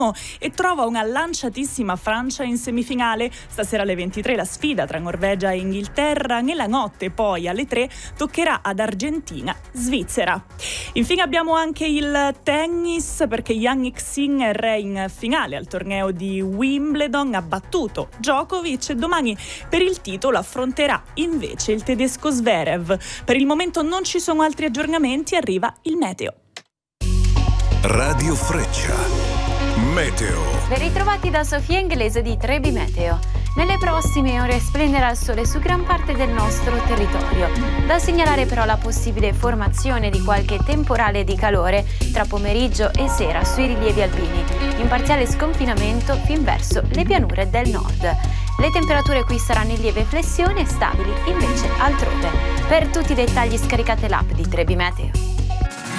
e trova una lanciatissima Francia in semifinale. Stasera alle 23 la sfida tra Norvegia e Inghilterra. Nella notte poi alle 3 toccherà ad Argentina-Svizzera. Infine abbiamo anche il tennis, perché Jannik Sinner è in finale al torneo di Wimbledon, ha battuto Djokovic e domani per il titolo affronterà invece il tedesco Zverev. Per il momento non ci sono altri aggiornamenti, arriva il meteo. Radio Freccia. Meteo. Ben ritrovati da Sofia Inglese di Trebi Meteo. Nelle prossime ore splenderà il sole su gran parte del nostro territorio. Da segnalare però la possibile formazione di qualche temporale di calore tra pomeriggio e sera sui rilievi alpini, in parziale sconfinamento fin verso le pianure del nord. Le temperature qui saranno in lieve flessione e stabili invece altrove. Per tutti i dettagli scaricate l'app di Trebi Meteo.